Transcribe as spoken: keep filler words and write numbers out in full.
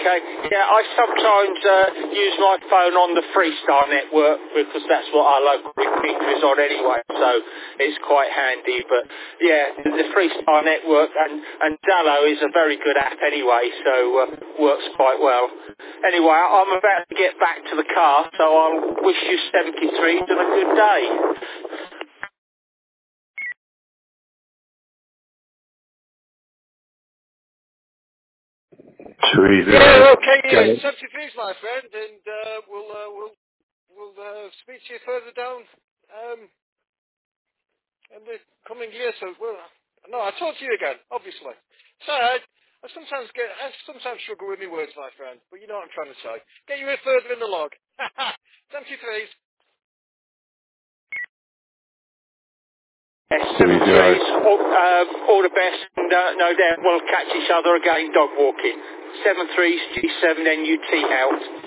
Okay. Yeah, I sometimes uh, use my phone on the Freestar network because that's what our local repeater is on anyway, so it's quite handy. But yeah, the Freestar network and, and Dallo is a very good app anyway, so uh, works quite well. Anyway, I'm about to get back to the car, so I'll wish you seventy-threes and a good day. Teresa. Yeah, okay, yeah, seventy-threes, my friend, and uh, we'll uh, we'll we'll uh, speak to you further down um, in the coming year. So, well, no, I'll talk to you again, obviously. So, I, I sometimes get, I sometimes struggle with my words, my friend, but you know what I'm trying to say. Get you in further in the log. seventy-threes. Yes, seventy-threes. All, uh, all the best, and uh, no doubt we'll catch each other again dog walking. seven threes G seven N U T out.